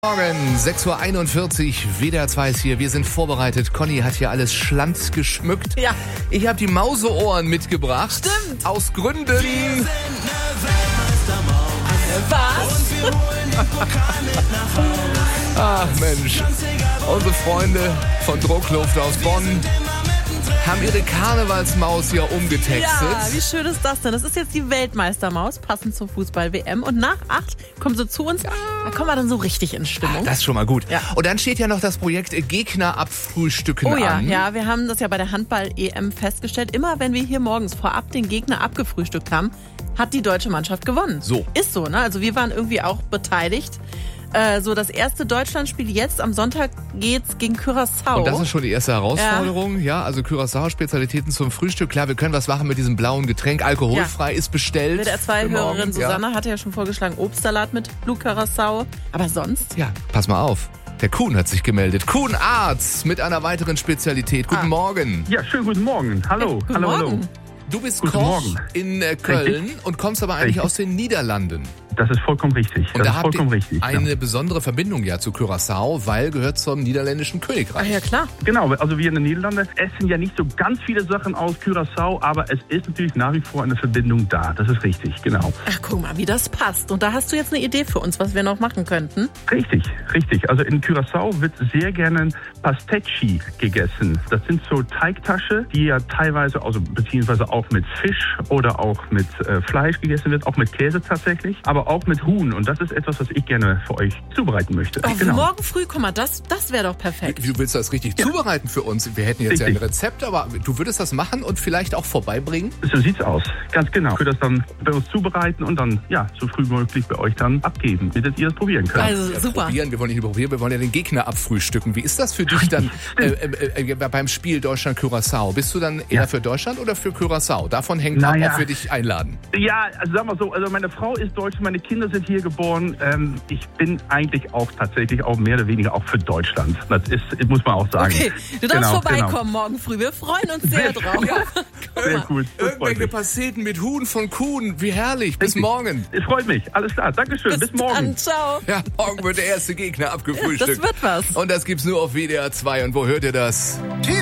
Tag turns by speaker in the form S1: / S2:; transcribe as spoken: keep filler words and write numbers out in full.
S1: Morgen, sechs Uhr einundvierzig, W D R zwei ist hier, wir sind vorbereitet. Conny hat hier alles schlanz geschmückt.
S2: Ja.
S1: Ich habe die Mauseohren mitgebracht.
S2: Stimmt.
S1: Aus Gründen.
S2: Was?
S1: Ach Mensch, unsere Freunde von Druckluft aus Bonn haben ihre Karnevalsmaus hier umgetextet.
S2: Ja, wie schön ist das denn? Das ist jetzt die Weltmeistermaus, passend zur Fußball-W M. Und nach acht kommen sie zu uns, da kommen wir dann so richtig in Stimmung.
S1: Das ist schon mal gut.
S2: Ja.
S1: Und dann steht ja noch das Projekt Gegner abfrühstücken
S2: Oh ja,
S1: an.
S2: ja, wir haben das ja bei der Handball-E M festgestellt. Immer wenn wir hier morgens vorab den Gegner abgefrühstückt haben, hat die deutsche Mannschaft gewonnen.
S1: So.
S2: Ist so, ne? Also wir waren irgendwie auch beteiligt. Äh, so das erste Deutschlandspiel jetzt am Sonntag geht's gegen Curaçao.
S1: Und das ist schon die erste Herausforderung. Ja, ja, also Curaçao-Spezialitäten zum Frühstück. Klar, wir können was machen mit diesem blauen Getränk. Alkoholfrei ja. ist bestellt.
S2: W D R zwei-Hörerin Susanne
S1: ja.
S2: hatte ja schon vorgeschlagen, Obstsalat mit Blue Curaçao. Aber sonst?
S1: Ja, pass mal auf. Der Kuhn hat sich gemeldet. Kuhn Arzt mit einer weiteren Spezialität. Guten ah. Morgen.
S3: Ja, schönen guten Morgen. Hallo.
S2: Guten
S3: hallo,
S2: Morgen.
S3: hallo.
S1: Du bist
S3: Guten
S1: Koch
S3: Morgen.
S1: in äh, Köln
S3: Richtig.
S1: und kommst aber eigentlich
S3: Richtig.
S1: aus den Niederlanden.
S3: Das ist vollkommen richtig.
S1: Und
S3: das
S1: da
S3: ist
S1: habt
S3: vollkommen
S1: ihr
S3: richtig.
S1: eine
S3: ja.
S1: besondere Verbindung ja zu Curaçao, weil gehört zum niederländischen Königreich.
S2: Ach ja, klar.
S3: Genau, also wir in den Niederlanden essen ja nicht so ganz viele Sachen aus Curaçao, aber es ist natürlich nach wie vor eine Verbindung da. Das ist richtig, genau.
S2: Ach, guck mal, wie das passt. Und da hast du jetzt eine Idee für uns, was wir noch machen könnten?
S3: Richtig, richtig. Also in Curaçao wird sehr gerne Pastetschi gegessen. Das sind so Teigtasche, die ja teilweise, also beziehungsweise auch mit Fisch oder auch mit äh, Fleisch gegessen wird, auch mit Käse tatsächlich, aber auch mit Huhn. Und das ist etwas, was ich gerne für euch zubereiten möchte.
S2: Oh,
S3: genau.
S2: Morgen früh, guck mal, das, das wäre doch perfekt.
S1: Du willst das richtig ja. zubereiten für uns. Wir hätten jetzt
S3: richtig.
S1: ja ein Rezept, aber du würdest das machen und vielleicht auch vorbeibringen?
S3: So sieht's aus, ganz genau. Ich würde das dann bei uns zubereiten und dann, ja, so früh wie möglich bei euch dann abgeben, damit ihr das probieren könnt.
S2: Also
S1: ja,
S2: super.
S1: Probieren. Wir wollen nicht nur probieren, wir wollen ja den Gegner abfrühstücken. Wie ist das für dich dann äh, äh, äh, beim Spiel Deutschland-Curaçao? Bist du dann eher
S3: ja.
S1: für Deutschland oder für Curaçao? Davon hängt
S3: naja.
S1: ab, ob wir dich einladen.
S3: Ja, also sagen wir so, also meine Frau ist Deutsch, meine Kinder sind hier geboren. Ähm, ich bin eigentlich auch tatsächlich auch mehr oder weniger auch für Deutschland. Das ist, muss man auch sagen.
S2: Okay, du darfst
S3: genau,
S2: vorbeikommen
S3: genau.
S2: morgen früh. Wir freuen uns sehr, sehr drauf.
S1: Ja.
S3: Sehr cool.
S1: Irgendwelche Pasteten mit Huhn von Kuhn. Wie herrlich. Bis
S3: Richtig.
S1: morgen.
S3: Es freut mich. Alles klar. Dankeschön. Bis, Bis morgen.
S2: Dann, ciao.
S1: Ja, morgen wird der erste Gegner abgefrühstückt.
S2: Ja, das wird was.
S1: Und das gibt's nur auf W D R zwei. Und wo hört ihr das?